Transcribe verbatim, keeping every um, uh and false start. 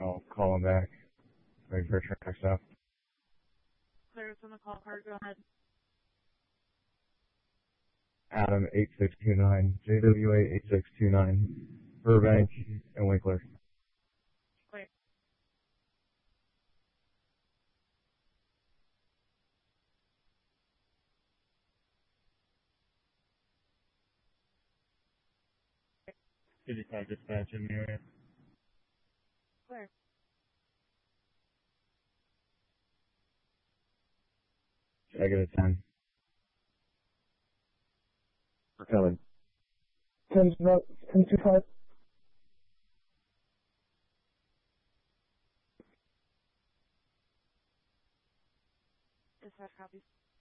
I'll call him back. Wait for track stuff. Claire's on the call card. Go ahead. Adam eight six two nine, J W A eight six two nine, Burbank and Winkler. Wait. fifty-five dispatch in the area. Claire. Should I get a ten? We're coming. ten, ten two five. Dispatch copies.